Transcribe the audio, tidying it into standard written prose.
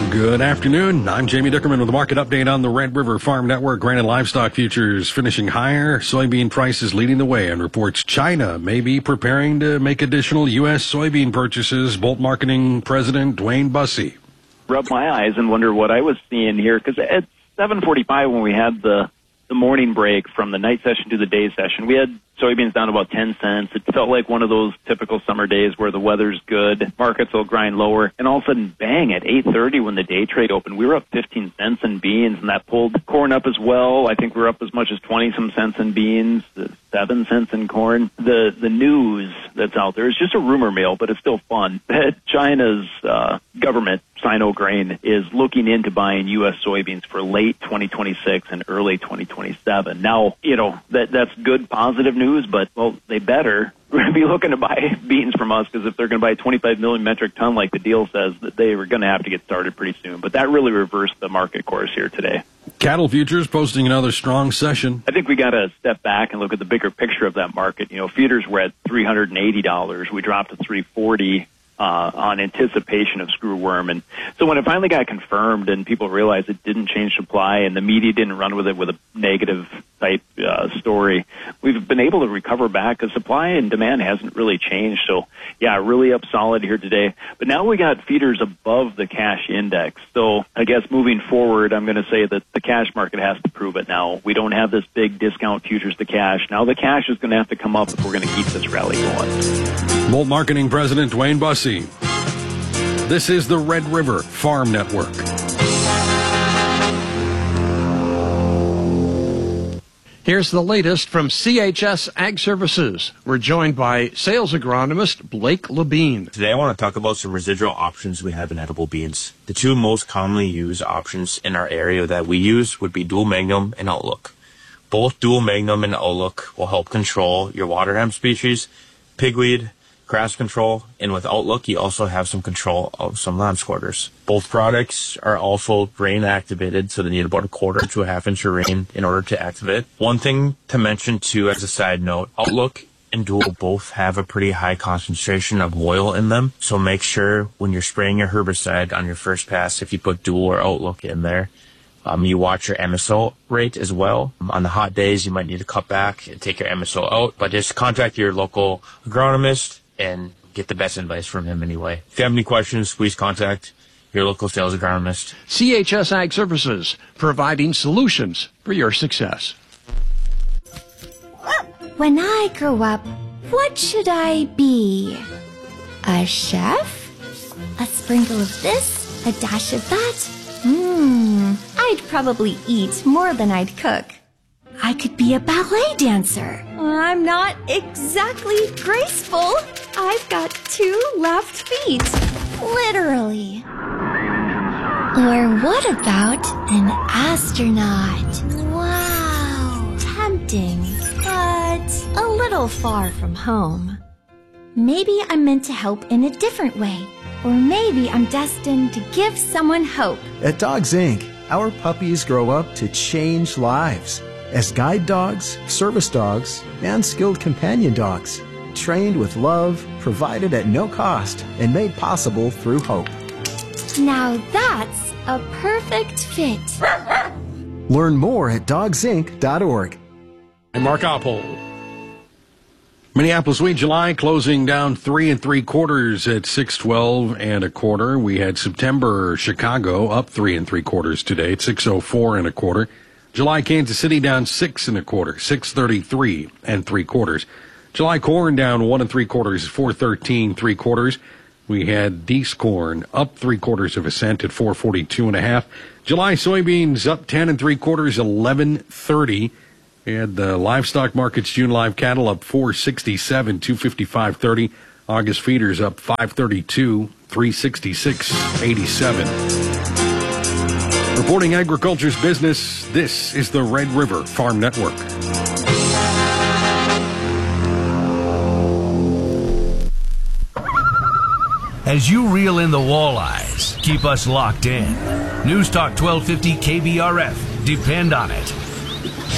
Good afternoon. I'm Jamie Dickerman with the market update on the Red River Farm Network. Grain and livestock futures finishing higher. Soybean prices leading the way, and reports China may be preparing to make additional U.S. soybean purchases. Bolt Marketing President Dwayne Bussey. Rub my eyes and wonder what I was seeing here, because at 7:45 when we had the morning break from the night session to the day session, we had soybeans down about 10 cents. It felt like one of those typical summer days where the weather's good, markets will grind lower, and all of a sudden, bang, at 8:30 when the day trade opened, we were up 15 cents in beans, and that pulled corn up as well. I think we were up as much as 20-some cents in beans, 7 cents in corn. The news that's out there is just a rumor mill, but it's still fun, that China's government, Sino-Grain, is looking into buying U.S. soybeans for late 2026 and early 2027. Now, that's good, positive news, but, well, they better be looking to buy beans from us, because if they're going to buy 25 million metric ton like the deal says, that they were going to have to get started pretty soon. But that really reversed the market course here today. Cattle futures posting another strong session. I think we got to step back and look at the bigger picture of that market. Feeders were at $380. We dropped to $340. On anticipation of screwworm. And so when it finally got confirmed and people realized it didn't change supply and the media didn't run with it with a negative type story, we've been able to recover back because supply and demand hasn't really changed. So, yeah, really up solid here today. But now we got feeders above the cash index. So I guess moving forward, I'm going to say that the cash market has to prove it now. We don't have this big discount futures to cash. Now the cash is going to have to come up if we're going to keep this rally going. Bolt Marketing President Dwayne Bussey. This is the Red River Farm Network. Here's the latest from CHS Ag Services. We're joined by sales agronomist Blake Labine. Today I want to talk about some residual options we have in edible beans. The two most commonly used options in our area that we use would be Dual Magnum and Outlook. Both Dual Magnum and Outlook will help control your water hemp species, pigweed, grass control, and with Outlook, you also have some control of some lamb's quarters. Both products are also rain activated, so they need about 1/4 to 1/2 inch of rain in order to activate. One thing to mention too as a side note, Outlook and Dual both have a pretty high concentration of oil in them, so make sure when you're spraying your herbicide on your first pass, if you put Dual or Outlook in there, you watch your MSO rate as well. On the hot days, you might need to cut back and take your MSO out, but just contact your local agronomist and get the best advice from him anyway. If you have any questions, please contact your local sales agronomist. CHS Ag Services, providing solutions for your success. When I grow up, what should I be? A chef? A sprinkle of this? A dash of that? I'd probably eat more than I'd cook. I could be a ballet dancer. I'm not exactly graceful. I've got 2 left feet. Literally. Or what about an astronaut? Wow. Tempting, but a little far from home. Maybe I'm meant to help in a different way. Or maybe I'm destined to give someone hope. At Dogs Inc., our puppies grow up to change lives as guide dogs, service dogs, and skilled companion dogs, trained with love, provided at no cost, and made possible through hope. Now that's a perfect fit. Learn more at dogsinc.org. And Mark Oppold. Minneapolis wheat July closing down 3 3/4 at 612 1/4. We had September Chicago up 3 3/4 today at 604 1/4. July Kansas City down 6 1/4, 633 3/4. July corn down 1 3/4, 413 3/4. We had Deese corn up 3/4 cent at 442 1/2. July soybeans up 10 3/4, 1130. We had the livestock markets, June live cattle up 467, 255.30. August feeders up 532, 366.87. Reporting agriculture's business, this is the Red River Farm Network. As you reel in the walleyes, keep us locked in. News Talk 1250 KBRF. Depend on it.